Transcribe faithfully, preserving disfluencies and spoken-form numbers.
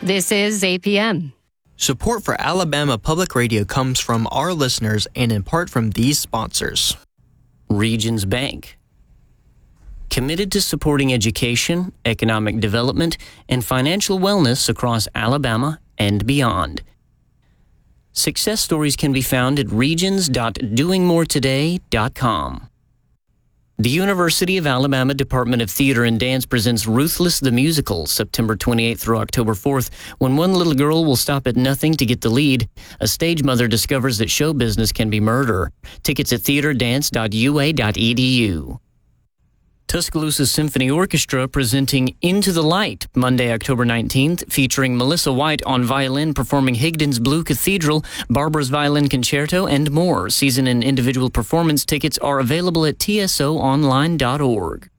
This is A P M. Support for Alabama Public Radio comes from our listeners and in part from these sponsors. Regions Bank. Committed to supporting education, economic development, and financial wellness across Alabama and beyond. Success stories can be found at regions dot doing more today dot com. The University of Alabama Department of Theater and Dance presents Ruthless the Musical, September twenty-eighth through October fourth, when one little girl will stop at nothing to get the lead. A stage mother discovers that show business can be murder. Tickets at theater dance dot u a dot e d u. Tuscaloosa Symphony Orchestra presenting Into the Light, Monday, October nineteenth, featuring Melissa White on violin performing Higdon's Blue Cathedral, Barbara's Violin Concerto, and more. Season and individual performance tickets are available at t s o online dot org.